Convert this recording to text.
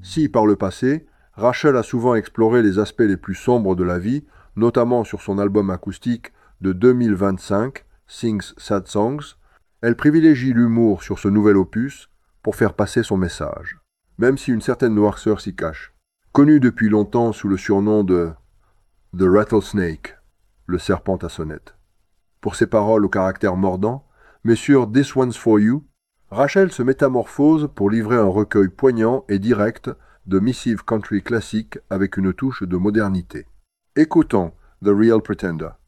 Si, par le passé, Rachel a souvent exploré les aspects les plus sombres de la vie, notamment sur son album acoustique de 2025, Sings Sad Songs, elle privilégie l'humour sur ce nouvel opus pour faire passer son message, même si une certaine noirceur s'y cache. Connue depuis longtemps sous le surnom de The Rattlesnake, le serpent à sonnette. Pour ses paroles au caractère mordant, mais sur This One's For You, Rachel se métamorphose pour livrer un recueil poignant et direct de missive country classique avec une touche de modernité. Écoutons The Real Pretender.